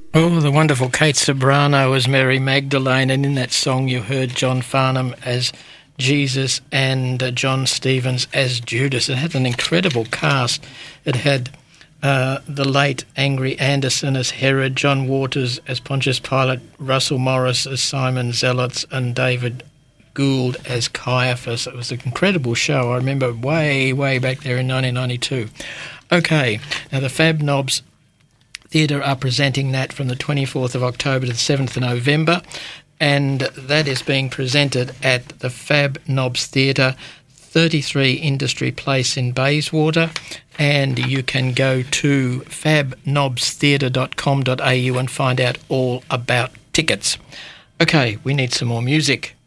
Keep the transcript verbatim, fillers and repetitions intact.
Oh, the wonderful Kate Ceberano as Mary Magdalene, and in that song you heard John Farnham as Jesus and uh, John Stevens as Judas. It had an incredible cast. It had uh, the late Angry Anderson as Herod, John Waters as Pontius Pilate, Russell Morris as Simon Zealots, and David Gould as Caiaphas. It was an incredible show. I remember way, way back there in nineteen ninety-two. Okay, now the Fab Knobs Theatre are presenting that from the twenty-fourth of October to the seventh of November, and that is being presented at the Fab Knobs Theatre, thirty-three Industry Place in Bayswater, and you can go to fab knobs theatre dot com dot a u and find out all about tickets. Okay, we need some more music.